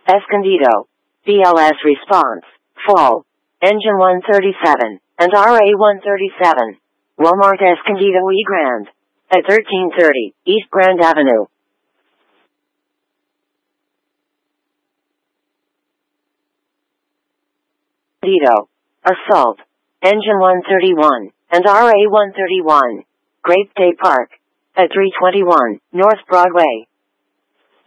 Escondido. BLS response. Fall. Engine 137 and RA 137. Walmart Escondido E Grand. At 1330 East Grand Avenue. Escondido. Assault. Engine 131 and RA 131. Grape Day Park. At 321 North Broadway.